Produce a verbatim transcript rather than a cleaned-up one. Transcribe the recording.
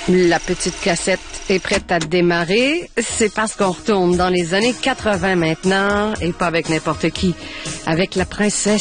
La petite cassette est prête à démarrer. C'est parce qu'on retourne dans les années quatre-vingts maintenant, et pas avec n'importe qui, avec la princesse